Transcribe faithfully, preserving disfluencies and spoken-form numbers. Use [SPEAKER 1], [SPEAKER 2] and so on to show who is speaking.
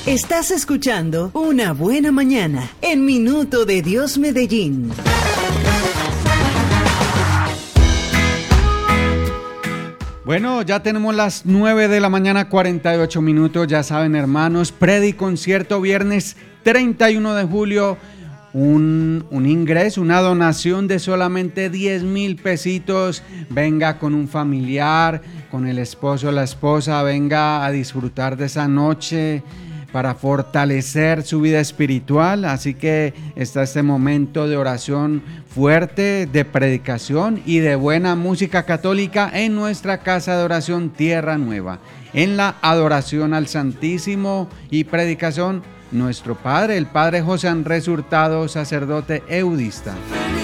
[SPEAKER 1] Estás escuchando Una Buena Mañana en Minuto de Dios Medellín.
[SPEAKER 2] Bueno, ya tenemos las nueve de la mañana, cuarenta y ocho minutos. Ya saben, hermanos, Prediconcierto viernes treinta y uno de julio. Un, un ingreso, una donación de solamente diez mil pesitos. Venga con un familiar, con el esposo o la esposa. Venga a disfrutar de esa noche para fortalecer su vida espiritual. Así que está este momento de oración fuerte, de predicación y de buena música católica en nuestra casa de oración Tierra Nueva. En la adoración al Santísimo y predicación, nuestro Padre, el Padre José Andrés Hurtado, sacerdote eudista.